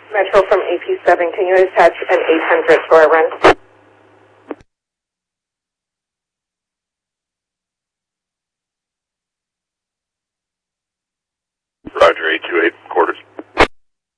Metro from AP7, can you attach an 800 to our run?